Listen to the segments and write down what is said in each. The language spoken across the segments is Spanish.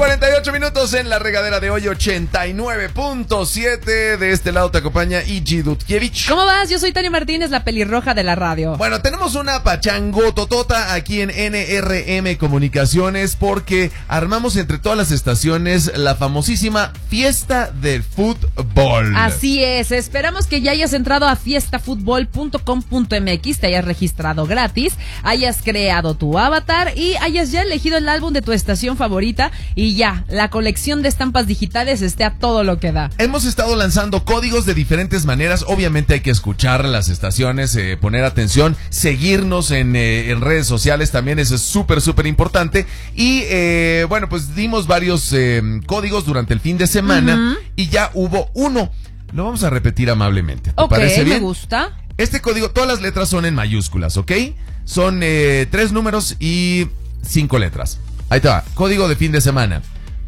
8:48 en la regadera de hoy, 89.7. De este lado te acompaña Iji Dutkiewicz. ¿Cómo vas? Yo soy Tania Martínez, la pelirroja de la radio. Bueno, tenemos una pachangototota aquí en NRM Comunicaciones porque armamos entre todas las estaciones la famosísima Fiesta del Fútbol. Así es, esperamos que ya hayas entrado a fiestafutbol.com.mx, te hayas registrado gratis, hayas creado tu avatar y hayas ya elegido el álbum de tu estación favorita y ya, la colección de estampas digitales esté a todo lo que da. Hemos estado lanzando códigos de diferentes maneras, obviamente hay que escuchar las estaciones, poner atención, seguirnos en redes sociales también, eso es súper importante. Y bueno, pues dimos varios códigos durante el fin de semana y ya hubo uno. Lo vamos a repetir amablemente. ¿Te parece bien? Me gusta. Este código, todas las letras son en mayúsculas, ¿ok? Son 3 números y 5 letras. Ahí te va, código de fin de semana.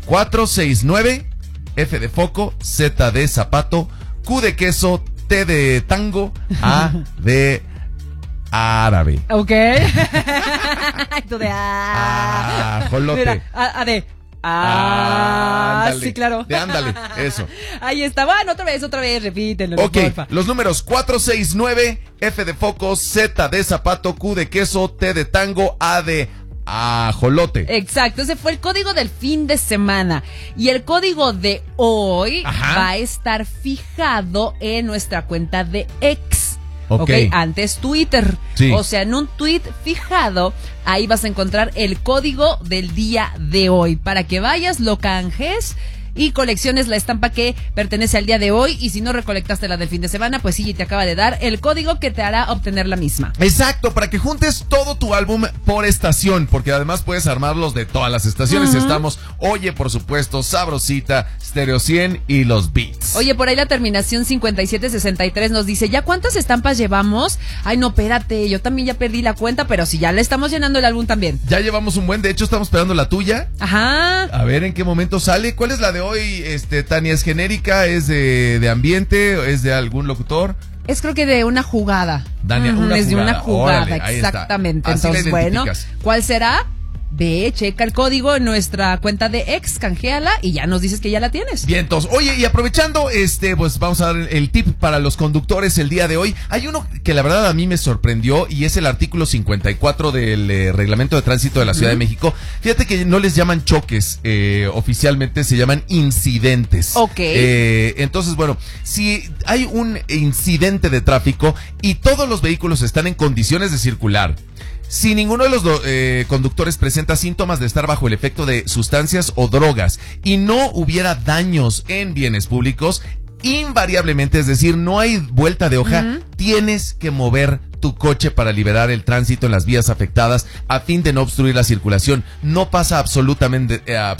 469, F de foco, Z de zapato, Q de queso, T de tango, A de árabe. Ok. Tú de jolote. Mira, A de ándale, sí, claro. De ándale, eso. Ahí está. Bueno, otra vez, repítelo. Ok, porfa. los números 469, F de foco, Z de zapato, Q de queso, T de tango, A de ajolote. Exacto, ese fue el código del fin de semana. Y el código de hoy va a estar fijado en nuestra cuenta de X. Ok, antes Twitter. Sí. O sea, en un tweet fijado, ahí vas a encontrar el código del día de hoy. Para que vayas, lo canjes y colecciones la estampa que pertenece al día de hoy. Y si no recolectaste la del fin de semana, pues sí, te acaba de dar el código que te hará obtener la misma. Exacto, para que juntes todo tu álbum por estación, porque además puedes armarlos de todas las estaciones. Estamos, oye, por supuesto, Sabrosita, Stereo 100 y los Beats. Oye, por ahí la terminación 5763 nos dice, ¿ya cuántas estampas llevamos? Ay, no, espérate, yo también ya perdí la cuenta, pero si ya le estamos llenando el álbum también. Ya llevamos un buen, de hecho estamos esperando la tuya. Ajá. A ver en qué momento sale. ¿Cuál es la de hoy, Tania? ¿Es genérica? ¿Es de ambiente? ¿Es de algún locutor? Es creo que de una jugada. Dania, es de una jugada, órale, exactamente. Entonces, bueno, ¿cuál será? Ve, checa el código en nuestra cuenta de X, canjeala y ya nos dices que ya la tienes. Bien, entonces, oye, y aprovechando, pues vamos a dar el tip para los conductores el día de hoy. Hay uno que la verdad a mí me sorprendió y es el artículo 54 del Reglamento de Tránsito de la Ciudad de México. Fíjate que no les llaman choques, oficialmente se llaman incidentes. Ok. Entonces, bueno, si hay un incidente de tráfico y todos los vehículos están en condiciones de circular, si ninguno de los conductores presenta síntomas de estar bajo el efecto de sustancias o drogas y no hubiera daños en bienes públicos, invariablemente, es decir, no hay vuelta de hoja, tienes que mover tu coche para liberar el tránsito en las vías afectadas a fin de no obstruir la circulación. No pasa absolutamente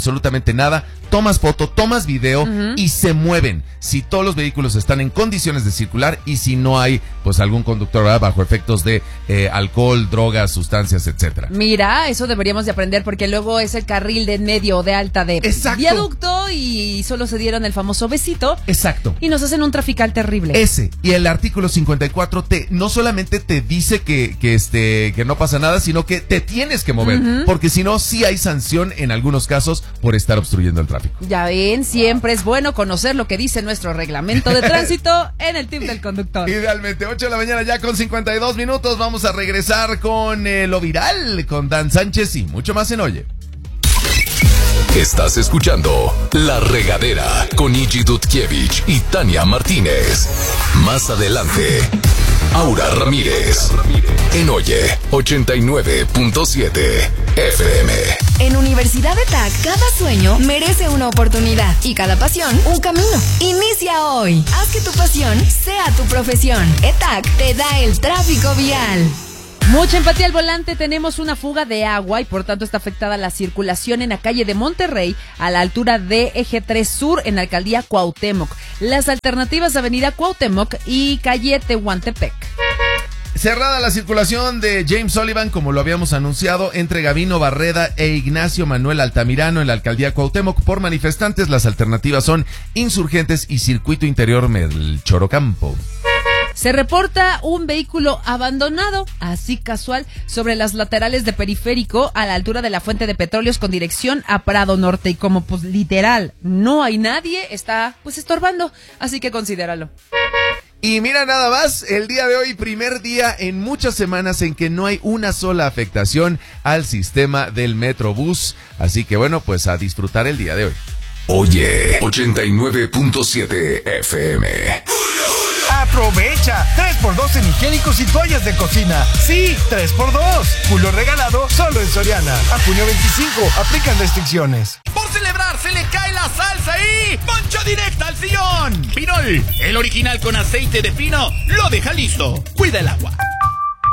nada. Tomas foto, tomas video y se mueven. Si todos los vehículos están en condiciones de circular y si no hay, pues algún conductor, ¿verdad?, bajo efectos de alcohol, drogas, sustancias, etcétera. Mira, eso deberíamos de aprender porque luego es el carril de medio o de alta de viaducto y solo se dieron el famoso besito. Exacto. Y nos hacen un trafical terrible. Ese, y el artículo 54 no solamente te dice que no pasa nada, sino que te tienes que mover, porque si no, sí hay sanción en algunos casos por estar obstruyendo el tráfico. Ya ven, siempre es bueno conocer lo que dice nuestro reglamento de tránsito en el tip del conductor. Idealmente, 8 de la mañana ya con 52 minutos, vamos a regresar con lo viral, con Dan Sánchez y mucho más en Oye. Estás escuchando La Regadera con Iji Dutkiewicz y Tania Martínez. Más adelante, Aura Ramírez en Oye 89.7 FM. En Universidad ETAC, cada sueño merece una oportunidad y cada pasión un camino. Inicia hoy. Haz que tu pasión sea tu profesión. ETAC te da el tráfico vial. Mucha empatía al volante, tenemos una fuga de agua y por tanto está afectada la circulación en la calle de Monterrey a la altura de Eje 3 Sur en la alcaldía Cuauhtémoc. Las alternativas avenida Cuauhtémoc y calle Tehuantepec. Cerrada la circulación de James Sullivan, como lo habíamos anunciado, entre Gabino Barreda e Ignacio Manuel Altamirano en la alcaldía Cuauhtémoc por manifestantes. Las alternativas son Insurgentes y Circuito Interior Melchorocampo. Se reporta un vehículo abandonado, así casual, sobre las laterales de Periférico a la altura de la fuente de petróleos con dirección a Prado Norte. Y como pues literal no hay nadie, está pues estorbando, así que considéralo. Y mira nada más, el día de hoy, primer día en muchas semanas en que no hay una sola afectación al sistema del Metrobús. Así que bueno, pues a disfrutar el día de hoy. Oye, 89.7 FM. Aprovecha 3x2 en higiénicos y toallas de cocina. Sí, 3x2. Julio regalado solo en Soriana. A junio 25, aplican restricciones. Por celebrar se le cae la salsa y poncho directa al sillón. Pinol, el original con aceite de pino, lo deja listo. Cuida el agua.